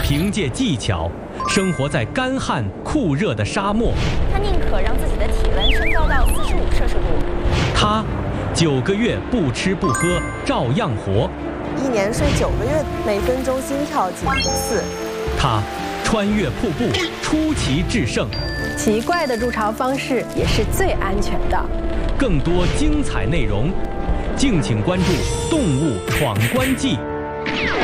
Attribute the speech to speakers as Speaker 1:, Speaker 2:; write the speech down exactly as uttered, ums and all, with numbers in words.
Speaker 1: 凭借技巧，生活在干旱酷热的沙漠。
Speaker 2: 他宁可让自己的体温升高到四十五摄氏度。
Speaker 1: 他九个月不吃不喝，照样活。
Speaker 3: 一年睡九个月，每分钟心跳几次。
Speaker 1: 他穿越瀑布，出奇制胜。
Speaker 4: 奇怪的筑巢方式也是最安全的。
Speaker 1: 更多精彩内容，敬请关注《动物闯关记》。